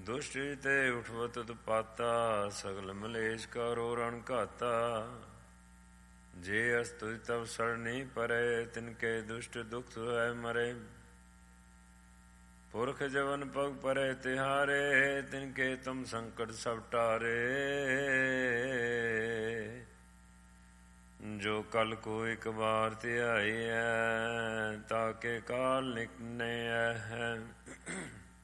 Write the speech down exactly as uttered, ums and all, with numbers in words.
ਦੁਸ਼ਟ ਤੇ ਉਠਵਤ ਉਤਪਾਤਾ, ਸਗਲ ਮਲੇਸ਼ ਕਰੋ ਰਣ ਘਾਤਾ। ਜੇ ਅਸ ਤੁਝ ਤਵ ਸਰਣੀ ਪਰੇ, ਤਿਨਕੇ ਦੁਸ਼ਟ ਦੁਖ ਹੈ ਮਰੇ। ਪੁਰਖ ਜਵਨ ਪਗ ਪਰੇ ਤਿਹਾਰੇ, ਤਿਨਕੇ ਤੁਮ ਸੰਕਟ ਸਭ ਟਾਰੇ। ਜੋ ਕਲ ਕੋ ਇਕ ਬਾਰ ਧਿਆਈ ਹੈ, ਤਾਕੇ ਕਾਲ ਨਿਕਨੇ ਹੈ।